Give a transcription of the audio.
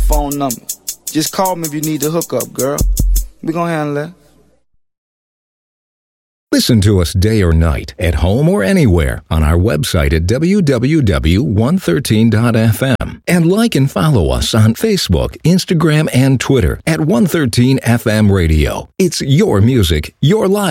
phone number. Just call me if you need the hookup, girl. We gonna handle that. Listen to us day or night, at home or anywhere, on our website at www.113.fm. And like and follow us on Facebook, Instagram, and Twitter at 113 FM Radio. It's your music, your life.